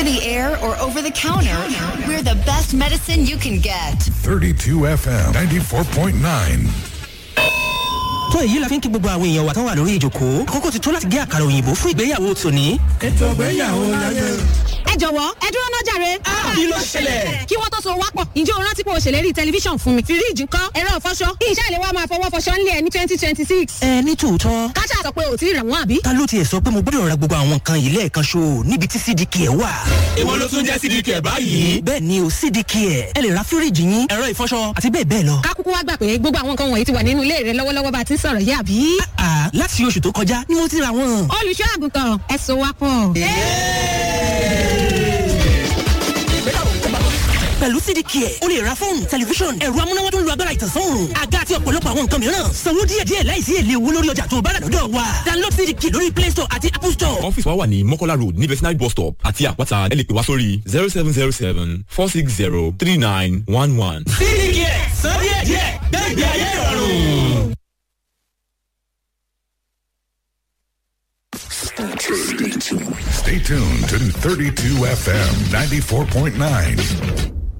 over the air or over the counter, we're the best medicine you can get. 32 FM 94.9. tó èyí la fi ń kí gbogbo àwọn èèyàn wa tó wà lórí ìjókòó àkókò ti tó láti gé àkàrà òyìnbó fún ìgbéyàwó tòní. ètò ìgbéyàwó láyé. ẹ jọ̀wọ́ ẹ dúró náà jàre. kí ló ṣẹlẹ̀? kí wọ́n tó so wápọ̀ ǹjẹ́ o rántí pé o ṣèlérí tẹlifíṣàn fún mi. fíríìjì ńkọ́ ẹ̀rọ ìfọṣọ kí iṣẹ́ ìléwọ́ máa fọwọ́ fọṣọ ńlẹ̀ ní 2026. ní tòótọ́. káṣá sọ pé o ti rà wọ́n àbí. ta ló tiẹ̀ sọ pé mo gbọ́dọ̀ ra gbogbo àwọn nǹkan yìí lẹ́ẹ̀kan ṣo níbi tí cdk ẹ̀ wà. èwo ló tún jẹ́ cdk báyìí. bẹ́ẹ̀ ni o cdk ẹ̀ ẹ lè ra fíríìjì yín ẹ̀rọ ìfọṣọ àti bẹ́ẹ̀ bẹ́ẹ̀ lọ. kákúkú wá gbà pé gbogbo àwọn nǹkan wọ̀nyí ti wà nínú ilé rẹ lọ́wọ́lọ́wọ́ bá a ti ń sọ̀rọ̀ yìí àbí. láti oṣù tó kọjá ni mo ti ra wọn. olùṣọ́ àgùntàn ẹ so wápọ̀. pẹ̀lú cdk ẹ̀ o lè ra fóònù tẹlifíṣọ̀n ẹ̀rọ amúnáwá tó ń lo agbára ìtànsán òòrùn àga àti ọ̀pọ̀lọpọ̀ àwọn nǹkan mìíràn sanwó díẹ̀díẹ̀ láìsí èlé owó lórí ọjà tó o bá rà lọ́dọ̀ wa download cdk lórí play store àti apple store. ọ́fíìsì wa wà ní mọ́kọ́lá road ní vetinary bus stop àti àpáta ẹ lè pè wá sórí 0707 460 3911. cdk sọ díẹ̀díẹ̀ gbẹ̀gbẹ̀ ayé ìrọ̀rùn. Stay tuned to 32 FM 94.9.